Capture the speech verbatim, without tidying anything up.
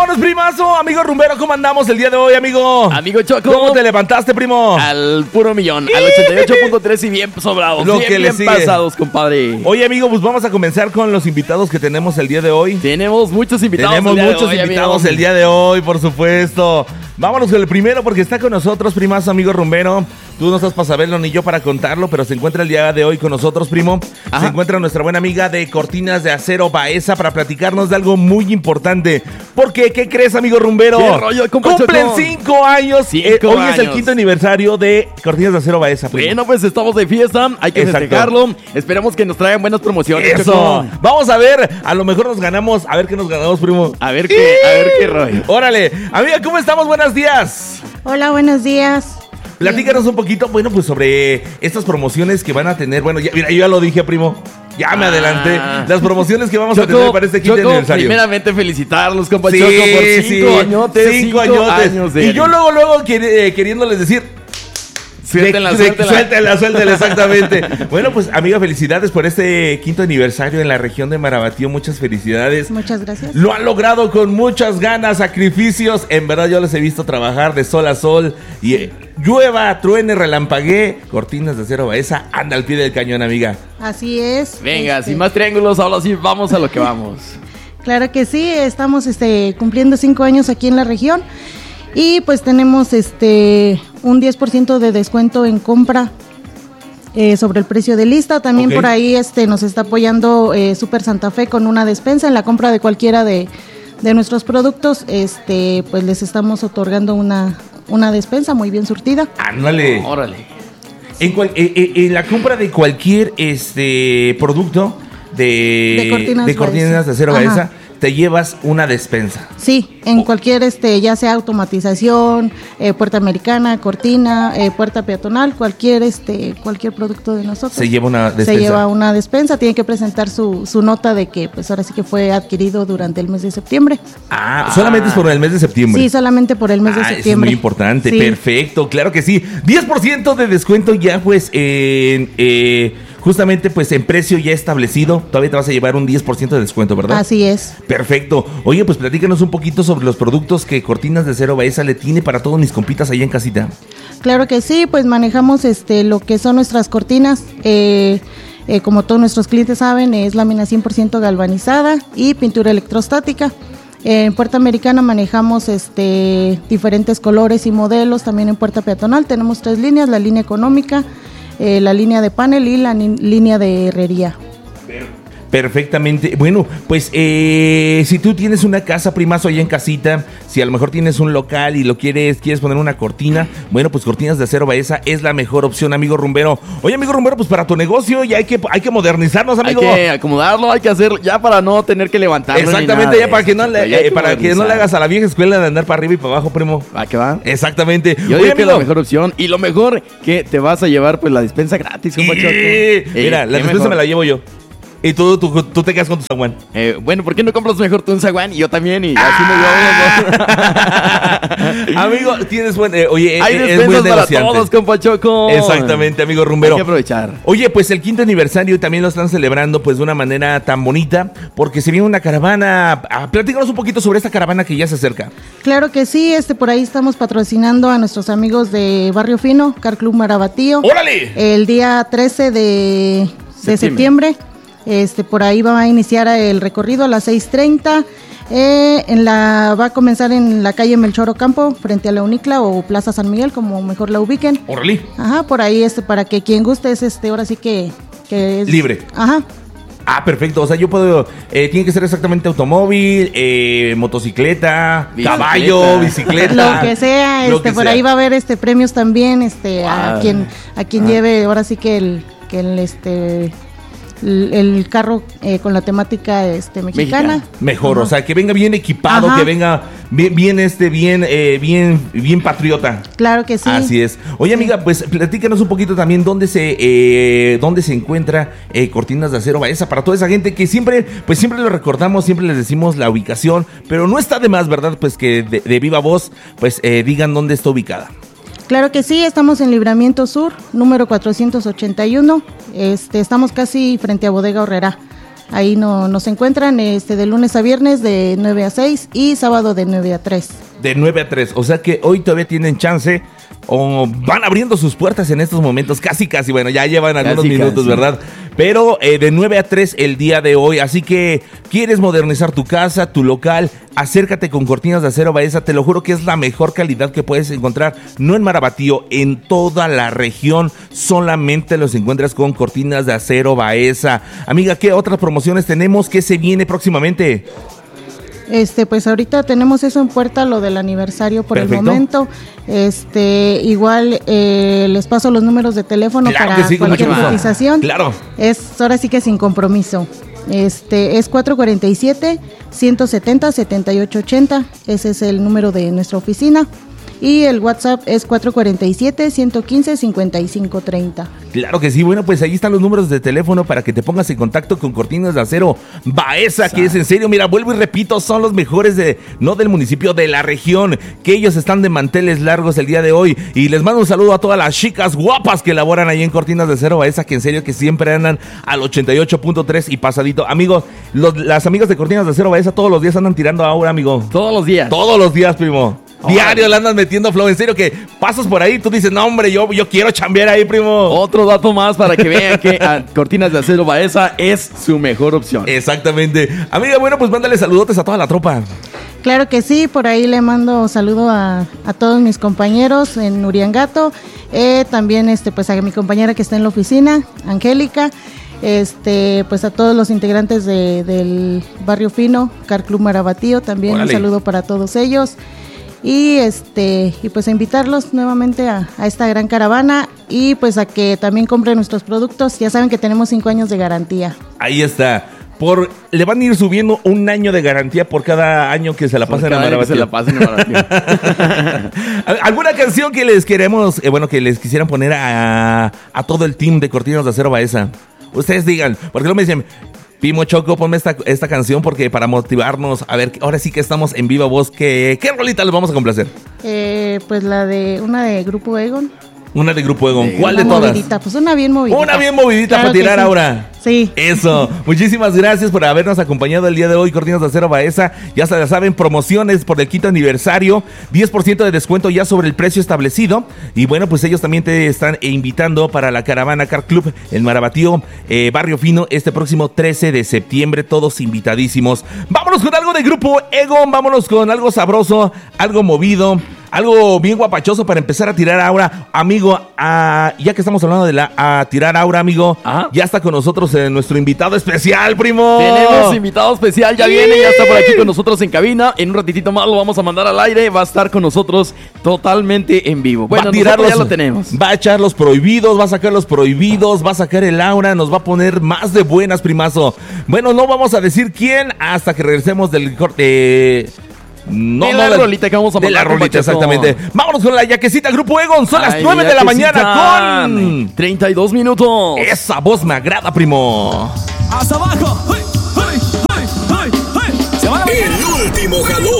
Vámonos, primazo, amigo rumbero, ¿cómo andamos el día de hoy, amigo? Amigo Choco. ¿Cómo te levantaste, primo? Al puro millón, al ochenta y ocho punto tres y bien sobrados, Lo bien, que le bien sigue. pasados, compadre. Oye, amigo, pues vamos a comenzar con los invitados que tenemos el día de hoy. Tenemos muchos invitados Tenemos el día de muchos hoy, invitados amigo. el día de hoy, por supuesto. Vámonos con el primero porque está con nosotros, primazo, amigo rumbero. Tú no estás para saberlo ni yo para contarlo, pero se encuentra el día de hoy con nosotros, primo. Ajá. Se encuentra nuestra buena amiga de Cortinas de Acero Baeza para platicarnos de algo muy importante. Porque, ¿qué crees, amigo rumbero? ¿Qué rollo, compa Cumplen Choco? cinco años. Cinco Eh, hoy es el años. quinto aniversario de Cortinas de Acero Baeza, primo. Bueno, pues estamos de fiesta, hay que Exacto. festejarlo. Esperemos que nos traigan buenas promociones, Eso. Choco. Vamos a ver, a lo mejor nos ganamos. A ver qué nos ganamos, primo. A ver qué, a ver qué rollo. Órale, amiga, ¿cómo estamos? Buenos días. Hola, buenos días. Platícanos un poquito, bueno, pues sobre estas promociones que van a tener. Bueno, ya, mira, yo ya lo dije, primo. Ya me Ah. adelanté. Las promociones que vamos a Choco, tener para este quinto Choco, aniversario. primeramente felicitarlos, compa Sí, Choco, por cinco sí, añotes, cinco cinco añotes. años de Y yo luego, luego queri- eh, queriéndoles decir... Suéltenla, de- de- suéltenla. Suéltenla, suéltenla, exactamente. Bueno, pues, amiga, felicidades por este quinto aniversario en la región de Marabatío. Muchas felicidades. Muchas gracias. Lo han logrado con muchas ganas, sacrificios. En verdad, yo les he visto trabajar de sol a sol. Y eh, llueva, truene, relampaguee. Cortinas de Acero Baeza, anda al pie del cañón, amiga. Así es. Venga, Este, sin más triángulos, ahora sí vamos a lo que vamos. Claro que sí, estamos este, cumpliendo cinco años aquí en la región y pues tenemos este un diez por ciento de descuento en compra eh, sobre el precio de lista. También Ok. por ahí este, nos está apoyando eh, Super Santa Fe con una despensa en la compra de cualquiera de, de nuestros productos. Este, pues les estamos otorgando una, una despensa muy bien surtida. Ándale. Órale. En, cual- eh, eh, en la compra de cualquier este producto de, De cortinas de, cortinas Baeza. de Acero Ajá. Baeza, te llevas una despensa. Sí, en cualquier, este, ya sea automatización, eh, puerta americana, cortina, eh, puerta peatonal, cualquier, este, cualquier producto de nosotros. Se lleva una despensa. Se lleva una despensa, tiene que presentar su, su nota de que, pues ahora sí que fue adquirido durante el mes de septiembre. Ah, solamente es por el mes de septiembre. Sí, solamente por el mes de Ah, eso es septiembre. muy importante, Sí. perfecto, claro que sí. diez por ciento de descuento ya pues en, eh, justamente pues en precio ya establecido. Todavía te vas a llevar un diez por ciento de descuento, ¿verdad? Así es. Perfecto. Oye, pues platícanos un poquito sobre los productos que Cortinas de Acero Baeza le tiene para todos mis compitas allá en casita. Claro que sí, pues manejamos este lo que son nuestras cortinas. Eh, eh, como todos nuestros clientes saben, es lámina cien por ciento galvanizada y pintura electrostática. En puerta americana manejamos este diferentes colores y modelos. También en puerta peatonal tenemos tres líneas: la línea económica, eh, la línea de panel y la ni- línea de herrería. Perfectamente. Bueno, pues eh, si tú tienes una casa, primazo, allá en casita, si a lo mejor tienes un local y lo quieres, quieres poner una cortina, bueno, pues Cortinas de Acero Baeza es la mejor opción, amigo rumbero. Oye, amigo rumbero, pues para tu negocio ya hay que, hay que modernizarnos, amigo. Hay que acomodarlo, hay que hacer ya para no tener que levantarlo. ni Exactamente, nada ya de para que eso, no le, Choco, ya hay eh, para que no le modernizar. hagas a la vieja escuela de andar para arriba y para abajo, primo. ¿Va que va? Exactamente. Yo Oye, digo que es la amigo, mejor opción. Y lo mejor que te vas a llevar, pues la despensa gratis, compa Choco. eh, Eh, mira, la qué despensa mejor. me la llevo yo. Y tú, tú, tú te quedas con tu zaguán. Eh, bueno, ¿por qué no compras mejor tú un zaguán y yo también? Y así Ah. nos llevamos los Amigo, tienes buen. eh, oye, Hay eh, es muy despensas para negociante. todos, compa Choco. Exactamente, amigo Hay rumbero. que aprovechar. Oye, pues el quinto aniversario también lo están celebrando pues de una manera tan bonita porque se viene una caravana. Ah, platícanos un poquito sobre esta caravana que ya se acerca. Claro que sí, este por ahí estamos patrocinando a nuestros amigos de Barrio Fino, Car Club Marabatío. ¡Órale! El día trece de, de Septiembre. septiembre, este, por ahí va a iniciar el recorrido a las seis treinta. Eh, en la, va a comenzar en la calle Melchor Ocampo, frente a la Unicla o Plaza San Miguel, como mejor la ubiquen. ¡Órale! Ajá, por ahí este, para que quien guste es este, ahora sí que, que es Libre. Ajá. Ah, perfecto. O sea, yo puedo. Eh, tiene que ser exactamente automóvil, eh, motocicleta, Bicicleta. caballo, bicicleta. Lo que sea, lo este, que por sea. ahí va a haber este premios también, este, a Wow. quien, a quien Ah. lleve ahora sí que el, que el este el, el carro eh, con la temática este mexicana. Mexicana. Mejor, Ajá. o sea, que venga bien equipado, Ajá. que venga bien, bien este, bien, eh, bien, bien patriota. Claro que sí. Así es. Oye, amiga, pues platícanos un poquito también dónde se, eh, dónde se encuentra eh, Cortinas de Acero Baeza para toda esa gente que siempre, pues siempre lo recordamos, siempre les decimos la ubicación, pero no está de más, ¿verdad? Pues que de, de viva voz, pues eh, digan dónde está ubicada. Claro que sí, estamos en Libramiento Sur, número cuatrocientos ochenta y uno. Este, estamos casi frente a Bodega Horrera. Ahí no, nos encuentran este, de lunes a viernes de nueve a seis y sábado de nueve a tres. De nueve a tres, o sea que hoy todavía tienen chance o van abriendo sus puertas en estos momentos, casi casi, bueno, ya llevan algunos Casi, minutos, casi. ¿verdad? Pero eh, de nueve a tres el día de hoy, así que quieres modernizar tu casa, tu local, acércate con Cortinas de Acero Baeza, te lo juro que es la mejor calidad que puedes encontrar, no en Marabatío, en toda la región, solamente los encuentras con Cortinas de Acero Baeza. Amiga, ¿qué otras promociones tenemos? ¿Qué se viene próximamente? Este, pues ahorita tenemos eso en puerta, lo del aniversario por Perfecto. el momento. Este, igual eh, les paso los números de teléfono Claro para que sí, con cualquier mucho gusto. cotización. Claro. Es ahora sí que sin compromiso. Este es cuatro cuatro siete, uno siete cero, siete ocho ocho cero. Ese es el número de nuestra oficina. Y el WhatsApp es cuatro cuatro siete, uno uno cinco, cinco cinco tres cero. Claro que sí, bueno, pues ahí están los números de teléfono para que te pongas en contacto con Cortinas de Acero Baeza, que es en serio, mira, vuelvo y repito, son los mejores de, no del municipio, de la región, que ellos están de manteles largos el día de hoy, y les mando un saludo a todas las chicas guapas que laboran ahí en Cortinas de Acero Baeza, que en serio que siempre andan al ochenta y ocho punto tres y pasadito. Amigos, los, las amigas de Cortinas de Acero Baeza todos los días andan tirando aura, amigo. Todos los días. Todos los días, primo. Órale. Diario le andas metiendo flow, en serio que pasas por ahí y tú dices, no hombre, yo, yo quiero chambear ahí, primo. Otro dato más para que vean que a Cortinas de Acero Baeza es su mejor opción. Exactamente. Amiga, bueno, pues mándale saludotes a toda la tropa. Claro que sí, por ahí le mando saludo a, a todos mis compañeros en Uriangato, eh, también este, pues a mi compañera que está en la oficina, Angélica, este, pues a todos los integrantes de, del Barrio Fino, Car Club Marabatío, también Órale. un saludo para todos ellos. Y este y pues a invitarlos nuevamente a, a esta gran caravana y pues a que también compren nuestros productos. Ya saben que tenemos cinco años de garantía. Ahí está. Por, le van a ir subiendo un año de garantía por cada año que se la pasen a Cada vez que se Marabatío. la pasen a Marabatío. ¿Alguna canción que les queremos, eh, bueno, que les quisieran poner a, a todo el team de Cortinas de Acero Baeza? Ustedes digan, porque luego me dicen, Pimo, Choco, ponme esta, esta canción porque para motivarnos, a ver, ahora sí que estamos en viva voz, ¿qué, qué rolita les vamos a complacer? Eh, pues la de una de Grupo Egon. Una de Grupo Egon, ¿cuál Una de todas? movidita, pues una bien movidita. Una bien movidita Claro para que tirar sí. ahora. Sí. Eso, muchísimas gracias por habernos acompañado el día de hoy, Cortinas de Acero Baeza. Ya se la saben, promociones por el quinto aniversario, diez por ciento de descuento ya sobre el precio establecido. Y bueno, pues ellos también te están invitando para la caravana Car Club, el Marabatío, eh, Barrio Fino, este próximo trece de septiembre, todos invitadísimos. Vámonos con algo de Grupo Egon, vámonos con algo sabroso, algo movido, algo bien guapachoso para empezar a tirar aura. Amigo, ah, ya que estamos hablando de la a tirar aura, amigo, Ajá. ya está con nosotros eh, nuestro invitado especial, primo. Tenemos invitado especial, ya viene, ya está por aquí con nosotros en cabina. En un ratitito más lo vamos a mandar al aire. Va a estar con nosotros totalmente en vivo. Bueno, va a tirar nosotros los- ya lo tenemos. Va a echar los prohibidos, va a sacar los prohibidos, va a sacar el aura, nos va a poner más de buenas, primazo. Bueno, no vamos a decir quién hasta que regresemos del corte. No, De no, la rolita que vamos a de la mandar, rolita, compachazo. exactamente. Vámonos con la yaquecita Grupo Egon. Son las Ay, nueve de la yaquecita. mañana con treinta y dos minutos. esa voz me agrada, primo. Hasta abajo. ¡Hey, hey, hey, hey, hey! Se van a El último jalón.